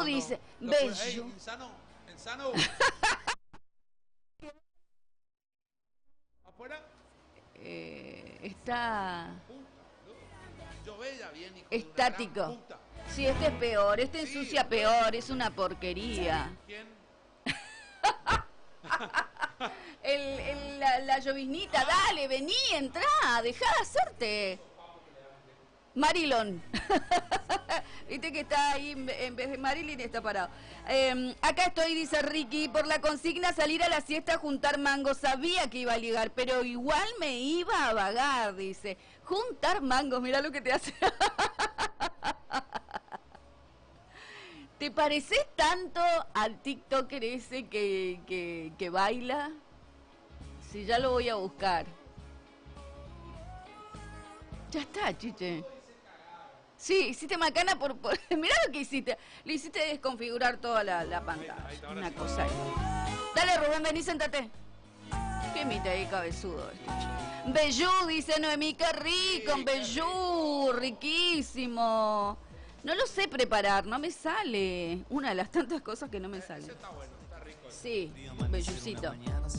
dice, Bello. Ey, insano. ¿Afuera? Está Yo bella, bien, hijo de una estático. gran puta. Sí, este es peor, este Sí, ensucia peor, es una porquería. ¿Quién? La lloviznita, dale, vení, entrá, dejá de hacerte. Marilyn. Viste que está ahí, en vez de Marilyn está parado. Acá estoy, dice Ricky, por la consigna salir a la siesta a juntar mangos. Sabía que iba a ligar, pero igual me iba a vagar, dice. Juntar mangos, mirá lo que te hace. ¿Te pareces tanto al TikToker ese que baila? Sí, ya lo voy a buscar. Ya está, chiche. Sí, hiciste macana por mirá lo que hiciste. Le hiciste desconfigurar toda la pantalla. Una cosa ahí. Dale, Rubén, vení, sentate. ¿Qué imita ahí, cabezudo? Bellú, dice Noemí, qué rico, Sí, Bellú, riquísimo. No lo sé preparar, no me sale. Una de las tantas cosas que no me sale. Ese está bueno, está rico. Sí, bellucito.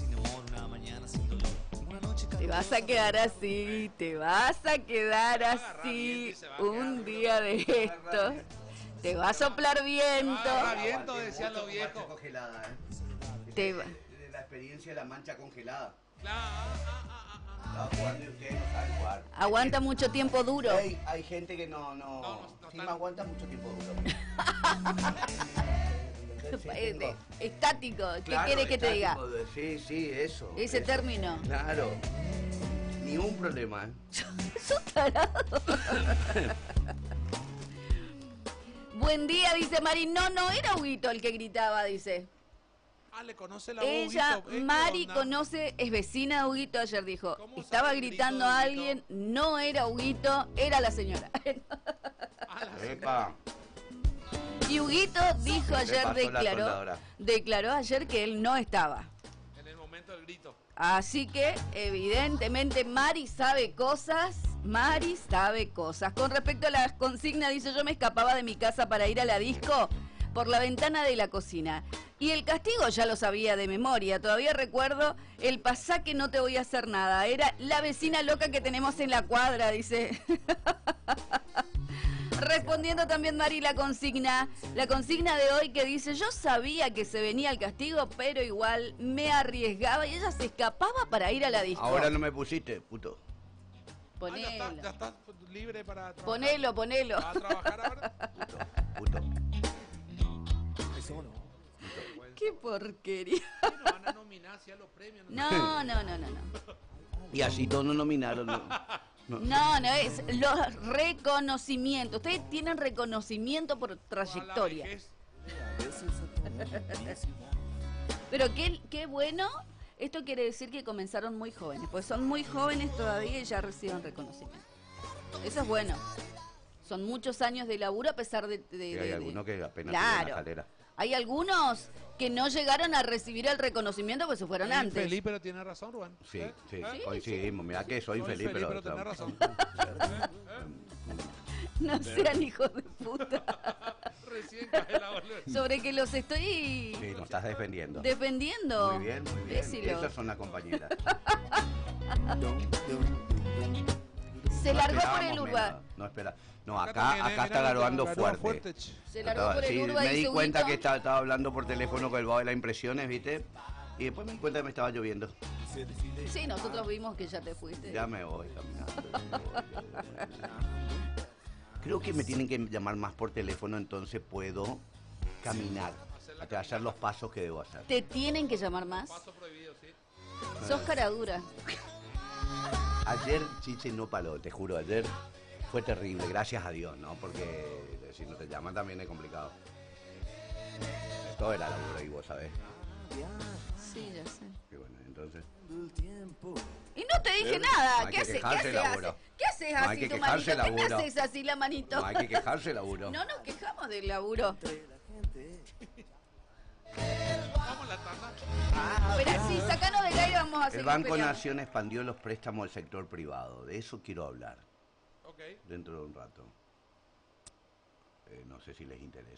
Te vas a quedar así, te vas a quedar así un día de esto. Te va a soplar viento. Viento, decían los viejos. Congelada, Te va- de la experiencia de la mancha congelada. Claro. Estaba jugando y ustedes no saben jugar. Aguanta mucho tiempo duro. Hay gente que no sí están- me aguanta mucho tiempo duro. Estático, ¿qué Claro, quieres que te diga? estático, sí, eso. Ese eso. término. Claro. Ni un problema, ¿eh? Sos tarado. Buen día, dice Mari. No, era Huguito el que gritaba, dice. Le conoce la voz, Ella, Huguito. ¿Qué Mari, onda? conoce, es vecina de Huguito, ayer dijo. ¿Cómo Estaba sabe el grito gritando de a Huguito? alguien, no era Huguito, era la señora. Epa. Y Huguito dijo ayer, pasó la soldadora. declaró ayer que él no estaba. En el momento del grito. Así que, evidentemente, Mari sabe cosas. Con respecto a la consigna, dice, yo me escapaba de mi casa para ir a la disco por la ventana de la cocina. Y el castigo ya lo sabía de memoria. Todavía recuerdo el pasaje, no te voy a hacer nada. Era la vecina loca que tenemos en la cuadra, dice. Respondiendo también Mari la consigna de hoy que dice, yo sabía que se venía el castigo, pero igual me arriesgaba y ella se escapaba para ir a la disco. Ahora no me pusiste, puto. Ponelo. Ya estás libre para trabajar. Ponelo. ¿Vas a trabajar ahora? Puto. Qué porquería. ¿Qué nos van a nominar hacia los premios? No. Y así todos nos nominaron. No, es los reconocimientos. Ustedes tienen reconocimiento por trayectoria. Pero qué bueno. Esto quiere decir que comenzaron muy jóvenes, pues son muy jóvenes todavía y ya reciben reconocimiento. Eso es bueno. Son muchos años de laburo a pesar de hay algunos que apenas claro. tienen la escalera. Hay algunos que no llegaron a recibir el reconocimiento porque se fueron antes. Infeliz, pero tiene razón, Rubén. Sí, coincidimos. Mirá que soy infeliz, pero tenés razón. No sean hijos de puta. Recién cae la bolsa. Sobre que los estoy Sí, nos estás defendiendo. defendiendo. Muy bien. Decilo. Esas son las compañeras. Se No largó por esperábamos el urba. menos. No, espera. No, Acá acá también, está mirá, graduando graduó fuerte. che. Se largó por el Sí, urba me y di dice, cuenta que "Huguito". estaba hablando por teléfono con el vago de las impresiones, ¿viste? Y después me di cuenta que me estaba lloviendo. Sí, nosotros vimos que ya te fuiste. Ya me voy caminando. Creo que me tienen que llamar más por teléfono, entonces puedo caminar, hacer los pasos que debo hacer. ¿Te tienen que llamar más? Paso prohibido, sí. Sos cara dura. Ayer Chiche no paró, te juro, ayer fue terrible, gracias a Dios, ¿no? Porque si no te llaman también es complicado. Esto era laburo y vos sabés. Sí, ya sé. Y bueno, entonces... Y no te dije No nada. hay ¿Qué que haces? quejarse, laburo. ¿Qué haces No hay así que tu quejarse, manito? ¿Qué me laburo. haces así la manito? No hay que quejarse, laburo. No nos quejamos del laburo. Vamos a la tanda. Pero sí, sacanos del aire, vamos a El seguir Banco peleando. Nación expandió los préstamos al sector privado. De eso quiero hablar Ok. dentro de un rato. No sé si les interesa.